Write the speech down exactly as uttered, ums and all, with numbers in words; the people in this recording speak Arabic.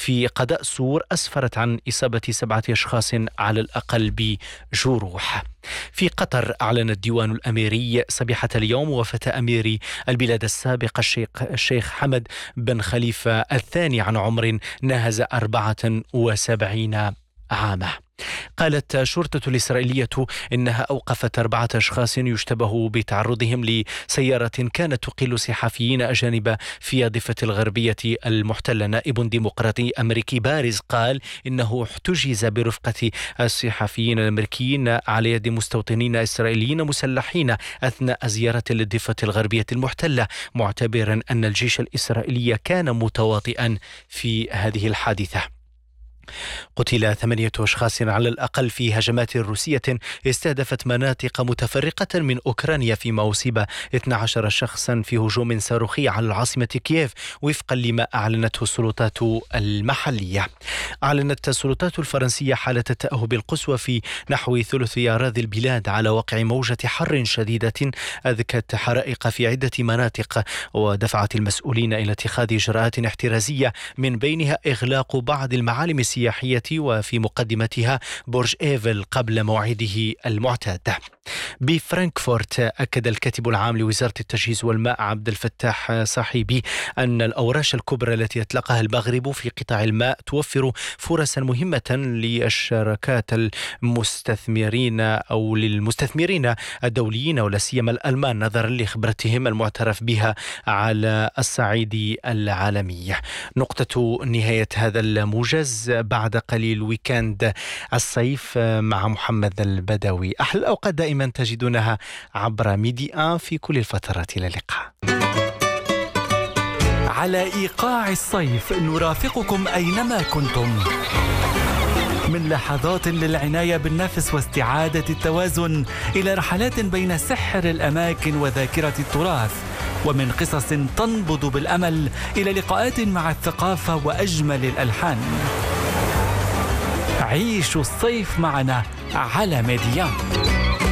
في قضاء سور أسفرت عن إصابة سبعة أشخاص على الأقل بجروح. في قطر أعلن الديوان الأميري صبيحة اليوم وفاة أمير البلاد السابق الشيخ, الشيخ حمد بن خليفة الثاني عن عمر ناهز أربعة وسبعين عاما. قالت الشرطة الإسرائيلية إنها أوقفت أربعة أشخاص يشتبه بتعرضهم لسيارة كانت تقل صحفيين أجانب في الضفة الغربية المحتلة. نائب ديمقراطي أمريكي بارز قال إنه احتجز برفقة الصحفيين الأمريكيين على يد مستوطنين إسرائيليين مسلحين أثناء زيارة للضفة الغربية المحتلة، معتبرا أن الجيش الإسرائيلي كان متواطئا في هذه الحادثة. قتل ثمانية أشخاص على الأقل في هجمات روسية استهدفت مناطق متفرقة من أوكرانيا، فيما أصيب اثنا عشر شخصا في هجوم صاروخي على العاصمة كييف وفقا لما أعلنته السلطات المحلية. أعلنت السلطات الفرنسية حالة التأهب القصوى في نحو ثلث أراضي البلاد على وقع موجة حر شديدة أذكت حرائق في عدة مناطق، ودفعت المسؤولين إلى اتخاذ إجراءات احترازية من بينها إغلاق بعض المعالم السياحية وفي مقدمتها برج إيفل قبل موعده المعتاد. بفرانكفورت أكد الكاتب العام لوزارة التجهيز والماء عبد الفتاح صاحبي أن الأوراش الكبرى التي يطلقها المغرب في قطاع الماء توفر فرصا مهمة للشركات المستثمرين أو للمستثمرين الدوليين ولا سيما الألمان نظرا لخبرتهم المعترف بها على الصعيد العالمي. نقطة نهاية هذا الموجز بعد قليل ويكند الصيف مع محمد البدوي. أحلى الأوقات دائما تجدونها عبر ميديا في كل الفترات. إلى اللقاء. على إيقاع الصيف نرافقكم أينما كنتم، من لحظات للعناية بالنفس واستعادة التوازن إلى رحلات بين سحر الأماكن وذاكرة التراث، ومن قصص تنبض بالأمل إلى لقاءات مع الثقافة وأجمل الألحان. عيشوا الصيف معنا على ميديا.